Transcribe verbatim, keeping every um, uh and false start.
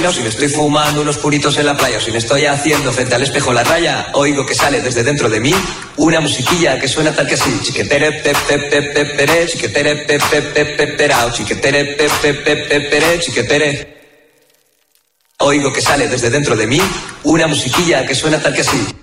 piscina o si me estoy fumando unos puritos en la playa o si me estoy haciendo frente al espejo la raya, oigo que sale desde dentro de mí una musiquilla que suena tal que así. Chiquetere pe pe pe pe pere, chiquetere pe pe pe pe perao, chiquetere pe pe pe pe pere, chiquetere. Oigo que sale desde dentro de mí una musiquilla que suena tal que así.